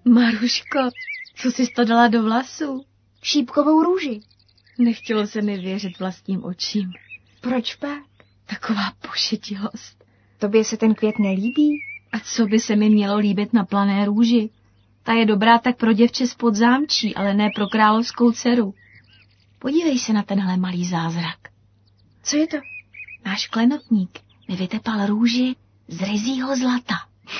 Maruško, co jsi to dala do vlasů? Šípkovou růži. Nechtělo se mi věřit vlastním očím. Proč pak? Taková pošetilost. Tobě se ten květ nelíbí? A co by se mi mělo líbit na plané růži? Ta je dobrá tak pro děvče z Podzámčí, ale ne pro královskou dceru. Podívej se na tenhle malý zázrak. Co je to? Náš klenotník mi vytepal růži z ryzího zlata.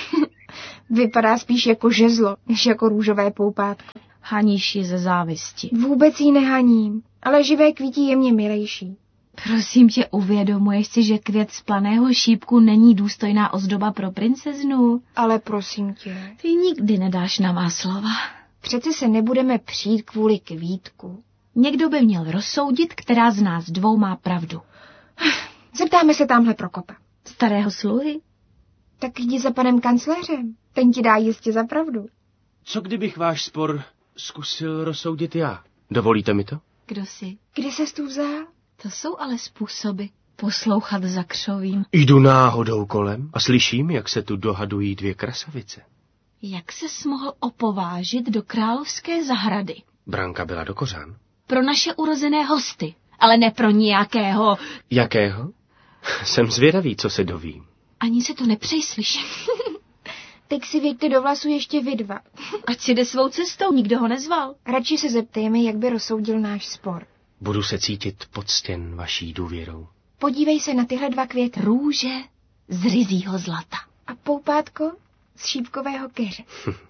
Vypadá spíš jako žezlo, než jako růžové poupátko. Haníš ji ze závisti. Vůbec jí nehaním, ale živé kvítí je mě milejší. Prosím tě, uvědomuješ si, že květ z planého šípku není důstojná ozdoba pro princeznu? Ale prosím tě. Ty nikdy nedáš na má slova. Přece se nebudeme přijít kvůli kvítku. Někdo by měl rozsoudit, která z nás dvou má pravdu. Zeptáme se tamhle Prokopa. Starého sluhy? Tak jdi za panem kancléřem. Ten ti dá jistě za pravdu. Co kdybych váš spor zkusil rozsoudit já? Dovolíte mi to? Kdo jsi? Kde ses tu vzal? To jsou ale způsoby poslouchat za křovím. Jdu náhodou kolem a slyším, jak se tu dohadují dvě krasavice. Jak ses mohl opovážit do královské zahrady? Branka byla do kořán. Pro naše urozené hosty, ale ne pro nějakého... Jakého? Jsem zvědavý, co se dovím. Ani se to nepřej slyšet. Teď si věďte do vlasu ještě vy dva. Ať si jde svou cestou, nikdo ho nezval. Radši se zeptejme, jak by rozsoudil náš spor. Budu se cítit poctěn vaší důvěrou. Podívej se na tyhle dva květy. Růže z ryzího zlata. A poupátko z šípkového keře.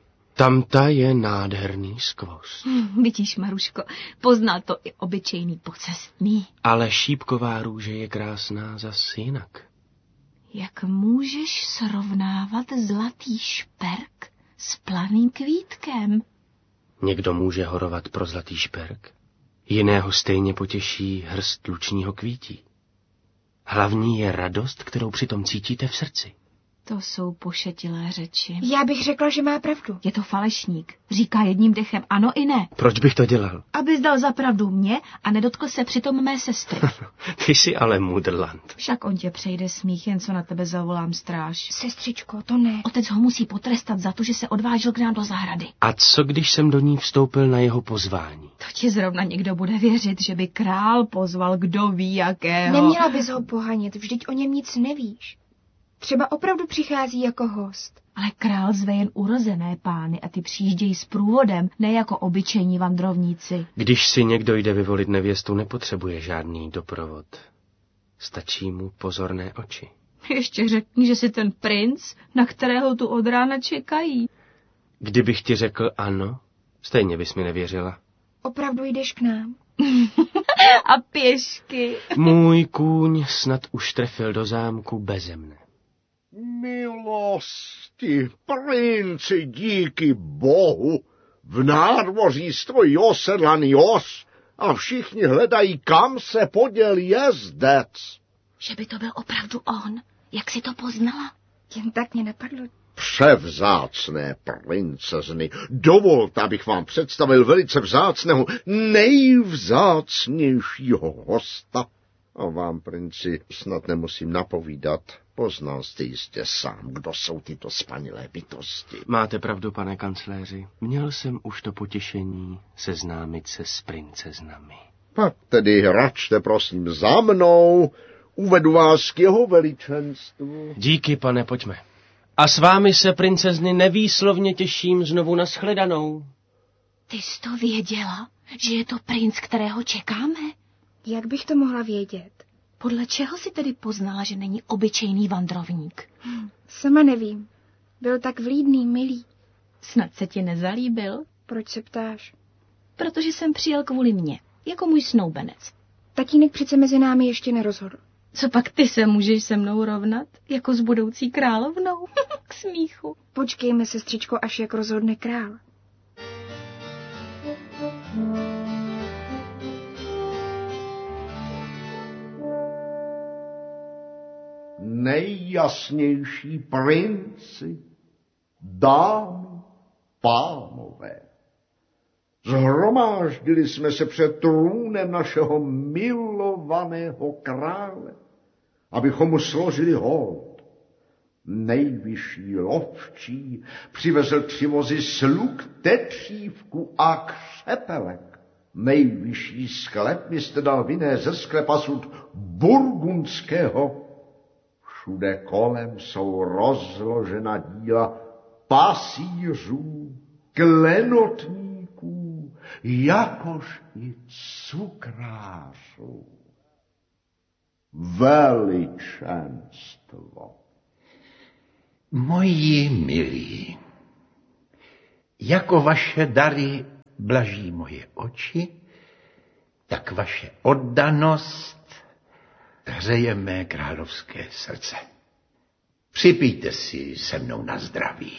Tamta je nádherný skvost. Vidíš, Maruško, poznal to i obyčejný pocestný. Ale šípková růže je krásná zas jinak. Jak můžeš srovnávat zlatý šperk s planým kvítkem? Někdo může horovat pro zlatý šperk, jiného stejně potěší hrst lučního kvítí. Hlavní je radost, kterou přitom cítíte v srdci. To jsou pošetilé řeči. Já bych řekla, že má pravdu. Je to falešník. Říká jedním dechem ano i ne. Proč bych to dělal? Abys dal za pravdu mě a nedotkl se přitom mé sestry. Ty jsi ale mudrland. Však on tě přejde smích, jen co na tebe zavolám stráž. Sestřičko, to ne. Otec ho musí potrestat za to, že se odvážil k nám do zahrady. A co, když jsem do ní vstoupil na jeho pozvání? To ti zrovna někdo bude věřit, že by král pozval kdo ví jakého. Neměla bys ho pohanit, vždyť o něm nic nevíš. Třeba opravdu přichází jako host. Ale král zve jen urozené pány a ty přijíždějí s průvodem, ne jako obyčejní vandrovníci. Když si někdo jde vyvolit nevěstu, nepotřebuje žádný doprovod. Stačí mu pozorné oči. Ještě řekni, že jsi ten princ, na kterého tu od rána čekají. Kdybych ti řekl ano, stejně bys mi nevěřila. Opravdu jdeš k nám? A pěšky. Můj kůň snad už trefil do zámku beze mne. Milosti, princi, díky Bohu, v nádvoří stojí osedlaný os a všichni hledají, kam se poděl jezdec. Že by to byl opravdu on. Jak si to poznala? Jen tak mě napadlo. Převzácné princezny, dovolte, abych vám představil velice vzácného, nejvzácnějšího hosta. A vám, princi, snad nemusím napovídat, poznal jste jistě sám, kdo jsou tyto spanilé bytosti. Máte pravdu, pane kancléři. Měl jsem už to potěšení seznámit se s princeznami. Pak tedy račte, prosím, za mnou, uvedu vás k jeho veličenstvu. Díky, pane, pojďme. A s vámi se, princezny, nevýslovně těším znovu na shledanou. Ty jsi to věděla, že je to princ, kterého čekáme? Jak bych to mohla vědět? Podle čeho si tedy poznala, že není obyčejný vandrovník? Sama nevím. Byl tak vlídný, milý. Snad se ti nezalíbil? Proč se ptáš? Protože jsem přijel kvůli mně, jako můj snoubenec. Tatínek přece mezi námi ještě nerozhodl. Co pak ty se můžeš se mnou rovnat? Jako s budoucí královnou? K smíchu. Počkejme, sestřičko, až jak rozhodne král. Nejjasnější princi, dámy, pánové. Zhromáždili jsme se před trůnem našeho milovaného krále, abychom mu složili hold. nejvyšší lovčí, přivezl 3 vozy sluk, tetřívku a křepelek. Nejvyšší sklep mi jste dal vyné ze sklepa sud burgundského. Všude kolem jsou rozložena díla pasířů, klenotníků, jakož i cukrářů. Veličenstvo. Moji milí, jako vaše dary blaží moje oči, tak vaše oddanost hřeje mé královské srdce. Připijte si se mnou na zdraví.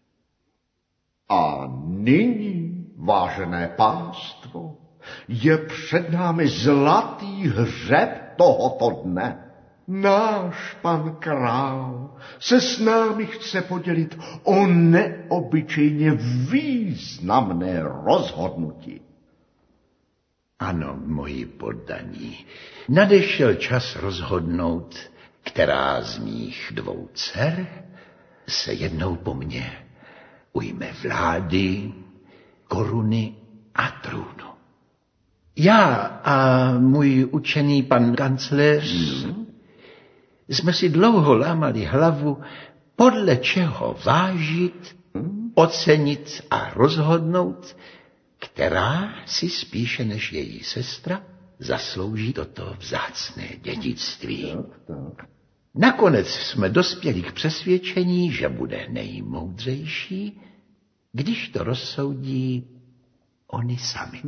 A nyní, vážené pánstvo, je před námi zlatý hřeb tohoto dne. Náš pan král se s námi chce podělit o neobyčejně významné rozhodnutí. Ano, moji poddaní, nadešel čas rozhodnout, která z mých 2 dcer se jednou po mně ujme vlády, koruny a trůnu. Já a můj učený pan kancléř jsme si dlouho lámali hlavu, podle čeho vážit, ocenit a rozhodnout, která si spíše než její sestra zaslouží toto vzácné dědictví. Nakonec jsme dospěli k přesvědčení, že bude nejmoudřejší, když to rozsoudí oni sami.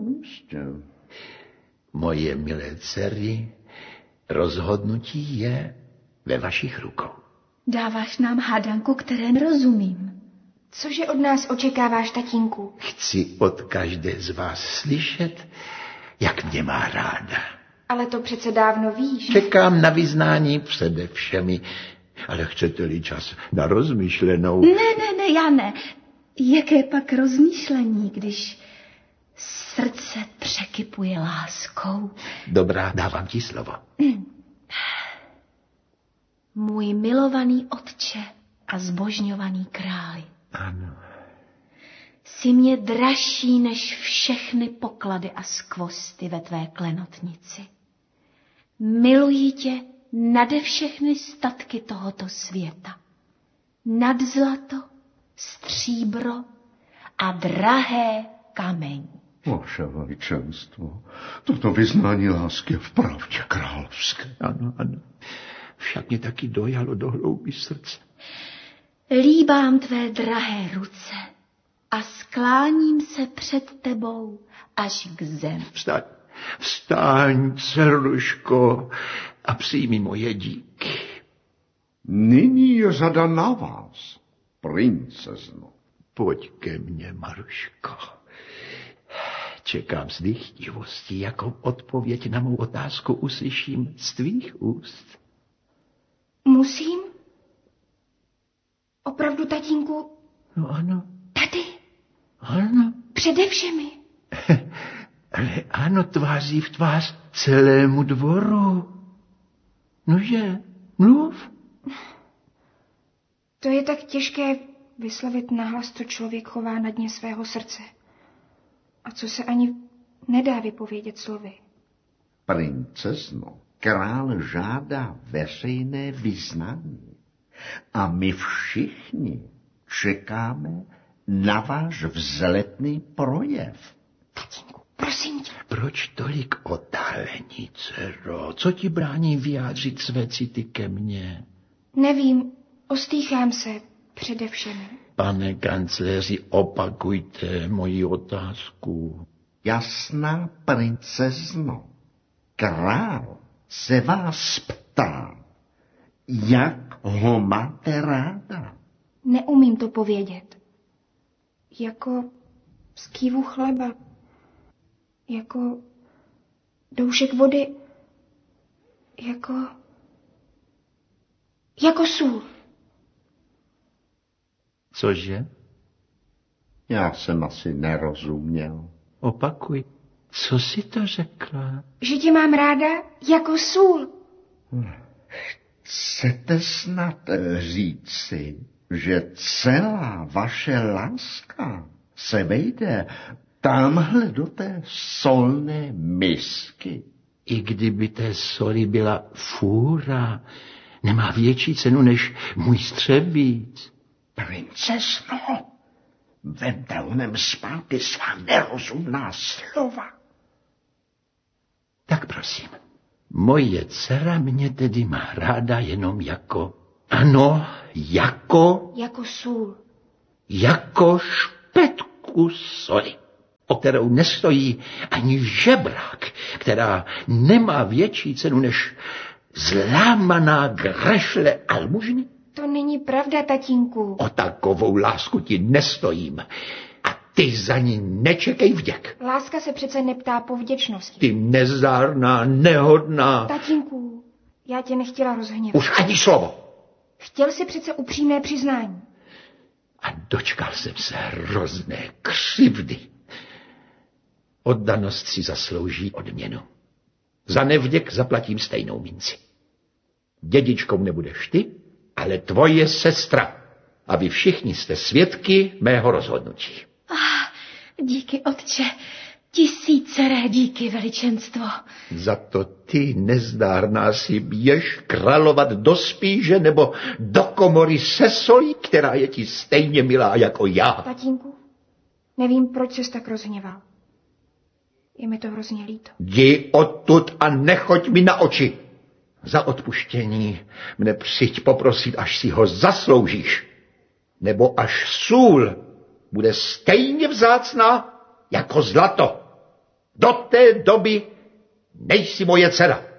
Moje milé dcery, rozhodnutí je ve vašich rukou. Dáváš nám hádanku, které nerozumím. Cože od nás očekáváš, tatínku? Chci od každé z vás slyšet, jak mě má ráda. Ale to přece dávno víš. Čekám na vyznání přede všemi, ale chcete-li čas na rozmyšlenou... Ne, já ne. Jaké pak rozmýšlení, když srdce překypuje láskou? Dobrá, dávám ti slovo. Můj milovaný otče a zbožňovaný králi. Ano. Jsi mě dražší než všechny poklady a skvosty ve tvé klenotnici. Miluji tě nade všechny statky tohoto světa. Nad zlato, stříbro a drahé kamení. Vaše veličenstvo, toto vyznání lásky je vpravdě královské. Ano. Však mě taky dojalo do hloubi srdce. Líbám tvé drahé ruce a skláním se před tebou až k zemi. Vstaň, dceruško, a přijmi moje díky. Nyní je řada na vás, princezno. Pojď ke mně, Maruško. Čekám s dychtivostí, jakou odpověď na mou otázku uslyším z tvých úst. Musím? Opravdu, tatínku? No ano. Tady? Ano. Přede všemi? Ale ano, tváří v tvář celému dvoru. Nože, mluv. To je tak těžké vyslovit nahlas, co člověk chová na dně svého srdce. A co se ani nedá vypovědět slovy. Princezno, král žádá veřejné vyznání. A my všichni čekáme na váš vzletný projev. Tatínku, prosím tě. Proč tolik otálení, dcero? Co ti brání vyjádřit své city ke mně? Nevím, ostýchám se přede všemi. Pane kancléři, opakujte moji otázku. Jasná princezno, král se vás ptá, jak ho máte ráda? Neumím to povědět. Jako skývu chleba. Jako doušek vody. Jako sůl. Cože? Já jsem asi nerozuměl. Opakuj. Co jsi to řekla? Že tě mám ráda jako sůl. Chcete snad říci, že celá vaše láska se vejde tamhle do té solné misky? I kdyby té soli byla fůra, nemá větší cenu než můj střebíc. Princezno, vemte onem zpátky svá nerozumná slova. Tak prosím, moje dcera mě tedy má ráda jenom jako, ano, Jako sůl. jako špetku soli, o kterou nestojí ani žebrák, která nemá větší cenu než zlámaná grešle almužny. To není pravda, tatínku. O takovou lásku ti nestojím. A ty za ní nečekej vděk. Láska se přece neptá po vděčnosti. Ty nezdárná, nehodná. Tatínku, já tě nechtěla rozhněvat. Už ani slovo. Chtěl si přece upřímné přiznání. A dočkal jsem se hrozné křivdy. Oddanost si zaslouží odměnu. Za nevděk zaplatím stejnou minci. Dědičkou nebudeš ty, ale tvoje sestra. A vy všichni jste svědky mého rozhodnutí. Díky, otče. Tisíceré díky, veličenstvo. Za to ty, nezdárná, si běž královat do spíže nebo do komory se solí, která je ti stejně milá jako já. Tatínku, nevím, proč ses tak rozhněval. Je mi to hrozně líto. Jdi odtud a nechoď mi na oči. Za odpuštění mne přijď poprosit, až si ho zasloužíš. Nebo až sůl bude stejně vzácná jako zlato. Do té doby nejsi moje dcera.